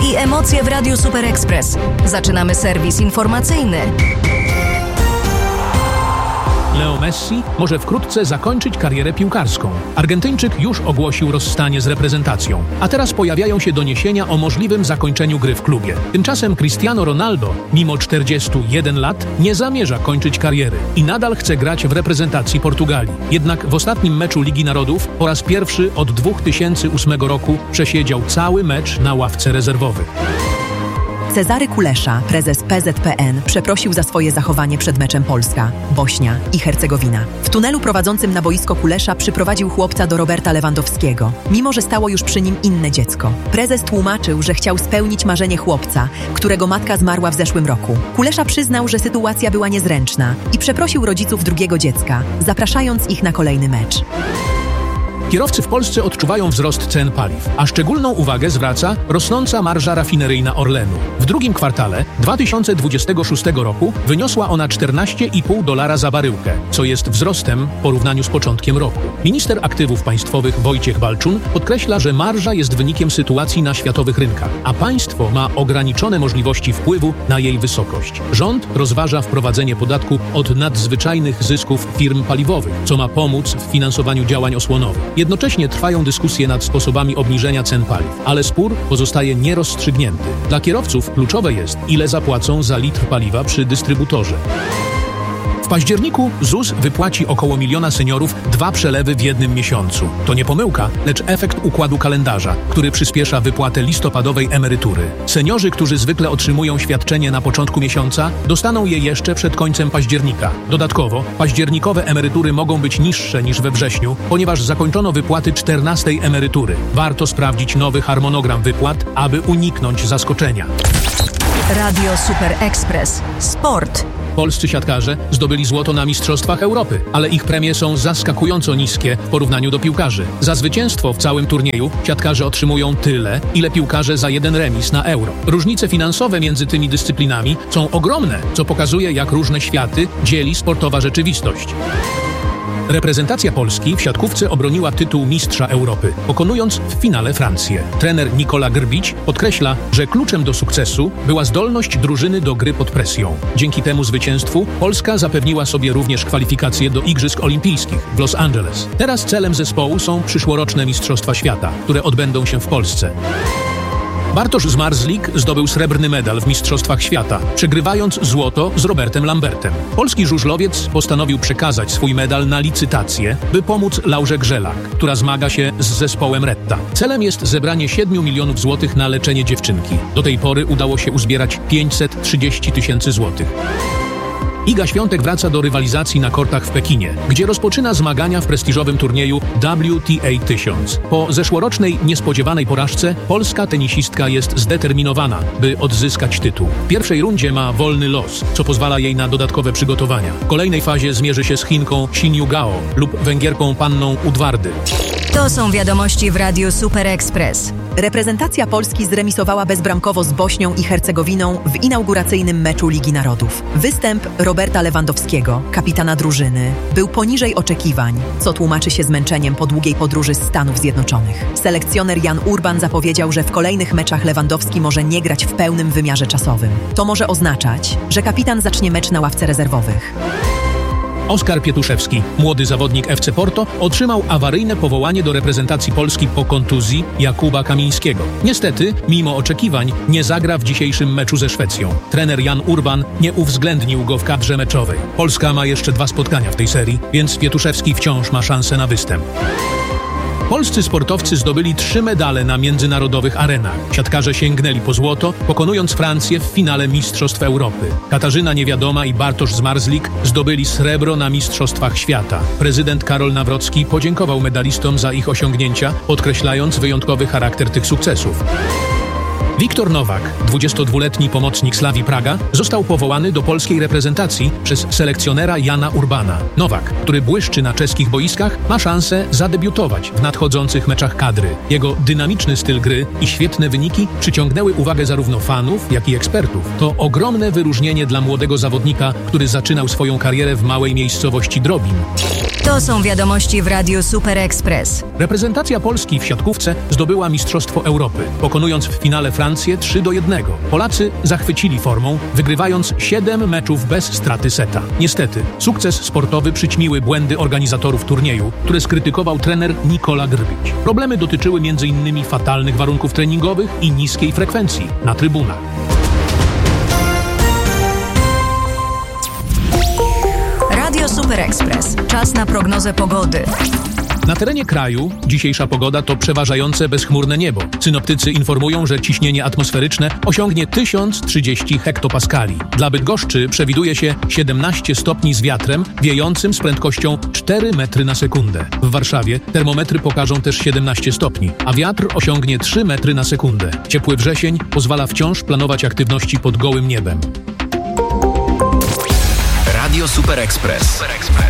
i emocje w Radiu Super Express. Zaczynamy serwis informacyjny. Leo Messi może wkrótce zakończyć karierę piłkarską. Argentyńczyk już ogłosił rozstanie z reprezentacją, a teraz pojawiają się doniesienia o możliwym zakończeniu gry w klubie. Tymczasem Cristiano Ronaldo, mimo 41 lat, nie zamierza kończyć kariery i nadal chce grać w reprezentacji Portugalii. Jednak w ostatnim meczu Ligi Narodów po raz pierwszy od 2008 roku przesiedział cały mecz na ławce rezerwowej. Cezary Kulesza, prezes PZPN, przeprosił za swoje zachowanie przed meczem Polska, Bośnia i Hercegowina. W tunelu prowadzącym na boisko Kulesza przyprowadził chłopca do Roberta Lewandowskiego, mimo że stało już przy nim inne dziecko. Prezes tłumaczył, że chciał spełnić marzenie chłopca, którego matka zmarła w zeszłym roku. Kulesza przyznał, że sytuacja była niezręczna i przeprosił rodziców drugiego dziecka, zapraszając ich na kolejny mecz. Kierowcy w Polsce odczuwają wzrost cen paliw, a szczególną uwagę zwraca rosnąca marża rafineryjna Orlenu. W drugim kwartale 2026 roku wyniosła ona $14,5 za baryłkę, co jest wzrostem w porównaniu z początkiem roku. Minister aktywów państwowych Wojciech Balczun podkreśla, że marża jest wynikiem sytuacji na światowych rynkach, a państwo ma ograniczone możliwości wpływu na jej wysokość. Rząd rozważa wprowadzenie podatku od nadzwyczajnych zysków firm paliwowych, co ma pomóc w finansowaniu działań osłonowych. Jednocześnie trwają dyskusje nad sposobami obniżenia cen paliw, ale spór pozostaje nierozstrzygnięty. Dla kierowców kluczowe jest, ile zapłacą za litr paliwa przy dystrybutorze. W październiku ZUS wypłaci około 1 miliona seniorów 2 przelewy w jednym miesiącu. To nie pomyłka, lecz efekt układu kalendarza, który przyspiesza wypłatę listopadowej emerytury. Seniorzy, którzy zwykle otrzymują świadczenie na początku miesiąca, dostaną je jeszcze przed końcem października. Dodatkowo, październikowe emerytury mogą być niższe niż we wrześniu, ponieważ zakończono wypłaty 14. emerytury. Warto sprawdzić nowy harmonogram wypłat, aby uniknąć zaskoczenia. Radio Super Express. Sport. Polscy siatkarze zdobyli złoto na Mistrzostwach Europy, ale ich premie są zaskakująco niskie w porównaniu do piłkarzy. Za zwycięstwo w całym turnieju siatkarze otrzymują tyle, ile piłkarze za jeden remis na Euro. Różnice finansowe między tymi dyscyplinami są ogromne, co pokazuje, jak różne światy dzieli sportowa rzeczywistość. Reprezentacja Polski w siatkówce obroniła tytuł mistrza Europy, pokonując w finale Francję. Trener Nikola Grbić podkreśla, że kluczem do sukcesu była zdolność drużyny do gry pod presją. Dzięki temu zwycięstwu Polska zapewniła sobie również kwalifikacje do Igrzysk Olimpijskich w Los Angeles. Teraz celem zespołu są przyszłoroczne Mistrzostwa Świata, które odbędą się w Polsce. Bartosz Zmarzlik zdobył srebrny medal w Mistrzostwach Świata, przegrywając złoto z Robertem Lambertem. Polski żużlowiec postanowił przekazać swój medal na licytację, by pomóc Laurze Grzelak, która zmaga się z zespołem Retta. Celem jest zebranie 7 milionów złotych na leczenie dziewczynki. Do tej pory udało się uzbierać 530 000 złotych. Iga Świątek wraca do rywalizacji na kortach w Pekinie, gdzie rozpoczyna zmagania w prestiżowym turnieju WTA 1000. Po zeszłorocznej niespodziewanej porażce polska tenisistka jest zdeterminowana, by odzyskać tytuł. W pierwszej rundzie ma wolny los, co pozwala jej na dodatkowe przygotowania. W kolejnej fazie zmierzy się z Chinką Xin Yugao lub Węgierką Panną Udvardy. To są wiadomości w Radiu Super Express. Reprezentacja Polski zremisowała bezbramkowo z Bośnią i Hercegowiną w inauguracyjnym meczu Ligi Narodów. Występ Roberta Lewandowskiego, kapitana drużyny, był poniżej oczekiwań, co tłumaczy się zmęczeniem po długiej podróży z Stanów Zjednoczonych. Selekcjoner Jan Urban zapowiedział, że w kolejnych meczach Lewandowski może nie grać w pełnym wymiarze czasowym. To może oznaczać, że kapitan zacznie mecz na ławce rezerwowych. Oskar Pietuszewski, młody zawodnik FC Porto, otrzymał awaryjne powołanie do reprezentacji Polski po kontuzji Jakuba Kamińskiego. Niestety, mimo oczekiwań, nie zagra w dzisiejszym meczu ze Szwecją. Trener Jan Urban nie uwzględnił go w kadrze meczowej. Polska ma jeszcze 2 spotkania w tej serii, więc Pietuszewski wciąż ma szansę na występ. Polscy sportowcy zdobyli 3 medale na międzynarodowych arenach. Siatkarze sięgnęli po złoto, pokonując Francję w finale Mistrzostw Europy. Katarzyna Niewiadoma i Bartosz Zmarzlik zdobyli srebro na Mistrzostwach Świata. Prezydent Karol Nawrocki podziękował medalistom za ich osiągnięcia, podkreślając wyjątkowy charakter tych sukcesów. Wiktor Nowak, 22-letni pomocnik Slavii Praga, został powołany do polskiej reprezentacji przez selekcjonera Jana Urbana. Nowak, który błyszczy na czeskich boiskach, ma szansę zadebiutować w nadchodzących meczach kadry. Jego dynamiczny styl gry i świetne wyniki przyciągnęły uwagę zarówno fanów, jak i ekspertów. To ogromne wyróżnienie dla młodego zawodnika, który zaczynał swoją karierę w małej miejscowości Drobin. To są wiadomości w Radiu Super Express. Reprezentacja Polski w siatkówce zdobyła Mistrzostwo Europy, pokonując w finale Francję 3-1. Polacy zachwycili formą, wygrywając 7 meczów bez straty seta. Niestety, sukces sportowy przyćmiły błędy organizatorów turnieju, które skrytykował trener Nikola Grbić. Problemy dotyczyły m.in. fatalnych warunków treningowych i niskiej frekwencji na trybunach. Radio Super Express. Czas na prognozę pogody. Na terenie kraju dzisiejsza pogoda to przeważające bezchmurne niebo. Synoptycy informują, że ciśnienie atmosferyczne osiągnie 1030 hektopaskali. Dla Bydgoszczy przewiduje się 17 stopni z wiatrem wiejącym z prędkością 4 metry na sekundę. W Warszawie termometry pokażą też 17 stopni, a wiatr osiągnie 3 metry na sekundę. Ciepły wrzesień pozwala wciąż planować aktywności pod gołym niebem. Radio Super Express.